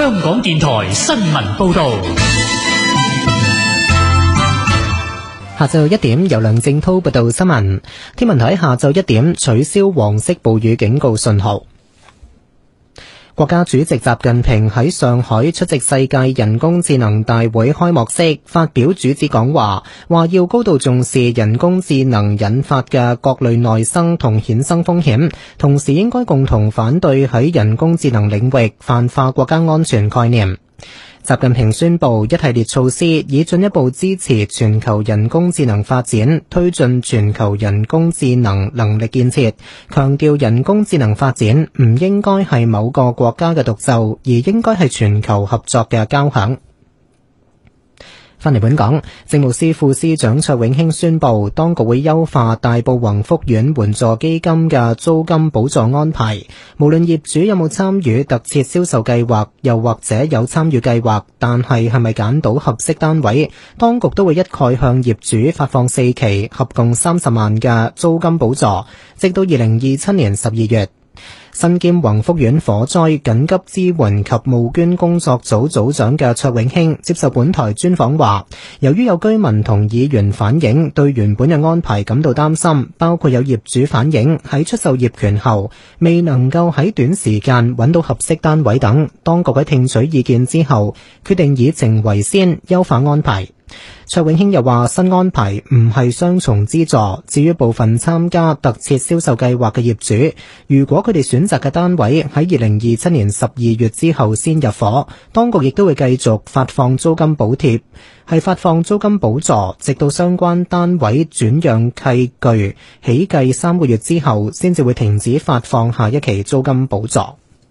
香港電台新聞報道。 下晝1點由梁正濤報道新聞。天文台下晝1點取消黃色暴雨警告信號。國家主席習近平喺上海出席世界人工智能大會開幕式，發表主旨講話，話要高度重視人工智能引發嘅各類內生同衍生風險，同時應該共同反對喺人工智能領域泛化國家安全概念。習近平宣布一系列措施，以進一步支持全球人工智能發展，推進全球人工智能能力建設，強調人工智能發展唔應該係某個國家嘅獨奏，而應該係全球合作嘅交響。翻嚟本港，政務司副司長卓永興宣布，當局會優化大埔宏福苑援助基金嘅租金補助安排，無論業主有冇參與特設銷售計劃，又或者有參與計劃，但係咪揀到合適單位，當局都會一概向業主發放4期，合共30萬嘅租金補助，直到2027年12月。身兼宏福苑火災緊急支援及募捐工作組組長嘅卓永興接受本台專訪話，由於有居民同議員反映對原本嘅安排感到擔心，包括有業主反映喺出售業權後未能夠喺短時間揾到合適單位等，當局喺聽取意見之後決定以靜為先，優化安排。卓永興又話，新安排唔係雙重資助，至於部分參加特設銷售計劃嘅業主，如果佢哋選擇嘅單位喺2027年12月之後先入伙，當局亦都會繼續發放租金補貼，係發放租金補助，直到相關單位轉讓契據起計3個月之後，先至會停止發放下一期租金補助。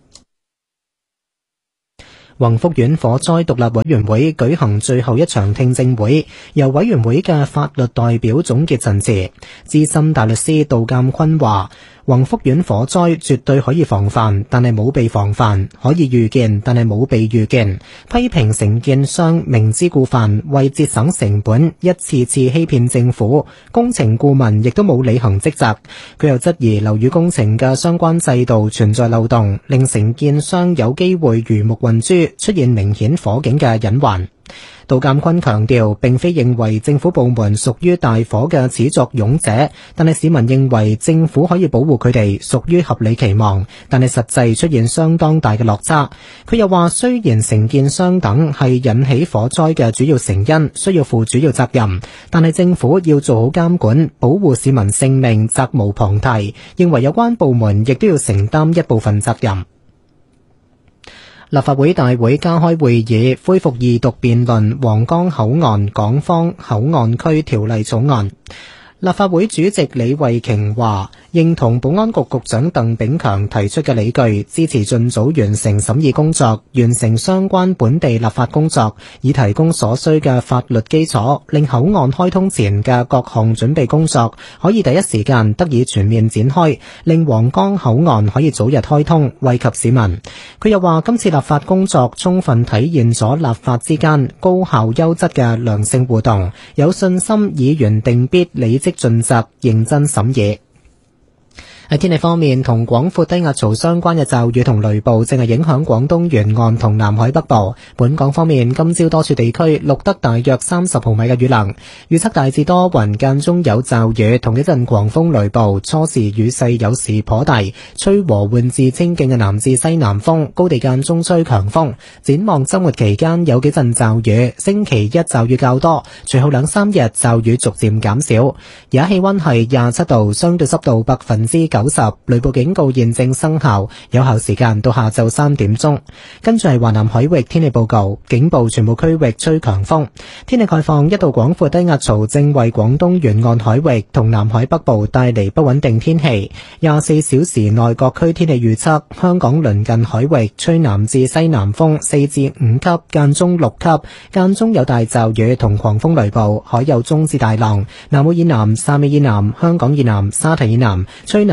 宏福苑火災獨立委員會舉行最後一場聽證會，由委員會嘅法律代表總結陳詞。資深大律師杜鑑坤話，宏福苑火災絕對可以防範，但係冇被防範；可以預見，但係冇被預見。批評承建商明知故犯，為節省成本，一次次欺騙政府。工程顧問亦都冇履行職責。佢又質疑樓宇工程嘅相關制度存在漏洞，令承建商有機會魚目混珠，出現明顯火警嘅隱患。杜鑑坤強調，並非認為政府部門屬於大火嘅始作俑者，但係市民認為政府可以保護佢哋，屬於合理期望，但係實際出現相當大嘅落差。佢又話，雖然承建商等係引起火災嘅主要成因，需要負主要責任，但係政府要做好監管，保護市民性命，責無旁貸，認為有關部門亦都要承擔一部分責任。立法會大會加開會議，恢復二讀辯論皇崗口岸港方口岸區條例草案。立法會主席李慧瓊話，認同保安局局長鄧炳強提出嘅理據，支持盡早完成審議工作，完成相關本地立法工作，以提供所需嘅法律基礎，令口岸開通前嘅各項準備工作可以第一時間得以全面展開，令皇崗口岸可以早日開通，惠及市民。佢又話，今次立法工作充分體現咗立法之間高效優質嘅良性互動，有信心議員定必理職盡責，認真審議。喺天氣方面，同廣闊低壓槽相關嘅驟雨同雷暴正係影響廣東沿岸同南海北部。本港方面，今朝多處地區錄得大約30毫米嘅雨量，預測大致多雲，間中有驟雨同一陣狂風雷暴，初時雨勢有時頗大，吹和緩至清勁嘅南至西南風，高地間中吹強風。展望周末期間有幾陣驟雨，星期一驟雨較多，隨後2-3日驟雨逐漸減少。而家氣溫係27度，相對濕度90%，雷暴警告現正生效，有效時間到下晝3點鐘。跟住係華南海域天氣報告，警報全部區域吹強風。天氣概況，一道廣闊低壓槽正為廣東沿岸海域同南海北部帶嚟不穩定天氣。24小時內各區天氣預測，香港鄰近海域吹南至西南風4至5級，間中6級，間中有大驟雨同狂風雷暴，海有中至大浪。南澳以南、汕尾以南、香港以南、沙堤以南吹南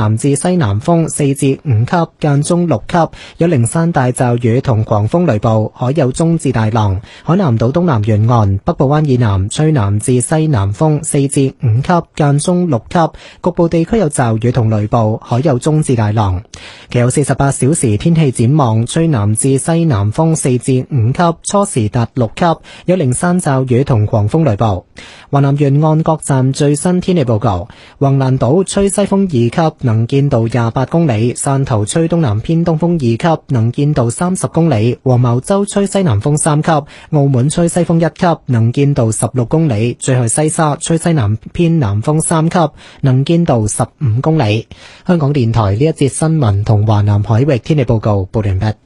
南至西南風4至5級，間中6級，有零散大驟雨同狂風雷暴，海有中至大浪。海南島東南沿岸、北部灣以南吹南至西南風4至5級，間中6級，局部地區有驟雨同雷暴，海有中至大浪。其後48小時天氣展望，吹南至西南風4至5級，初時達6級，有零散驟雨同狂風雷暴。華南沿岸各站最新天氣報告：橫瀾島吹西風2級，能見度28公里；汕頭吹東南偏東風2級，能見度30公里；黃茅洲吹西南風3級；澳門吹西風1級，能見度16公里；最後西沙吹西南偏南風3級，能見度15公里。香港電台呢一節新聞同華南海域天氣報告報完畢。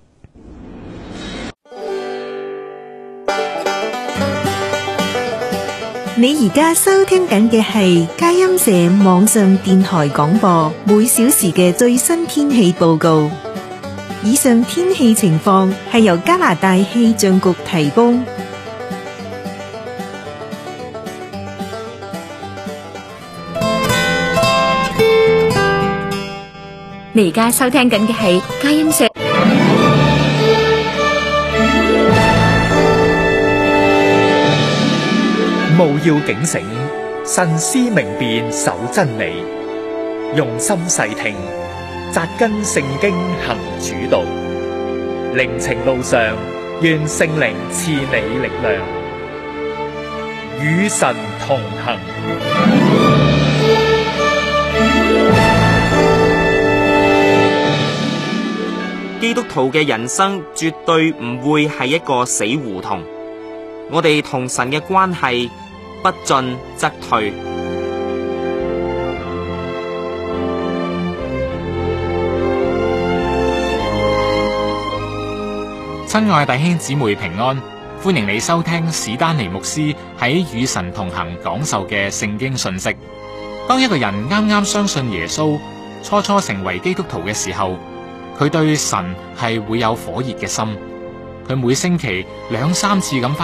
你而家收聽緊嘅係佳音社網上電台廣播，每小時嘅最新天氣報告。以上天氣情況係由加拿大氣象局提供。 你而家收聽緊嘅係佳音社。 務要警醒，慎思明辨，守真理，用心細聽，扎根聖經行主道。靈程路上，願聖靈賜你力量，與神同行。 基督徒嘅人生絕對唔會係一個死胡同，我哋同神嘅關係不進則退。 親愛弟兄姊妹平安，歡迎你收聽史丹尼牧師喺與神同行講授嘅聖經信息。當一個人啱啱相信耶穌，初初成為基督徒嘅時候，佢對神係會有火熱嘅心，佢每星期2-3次咁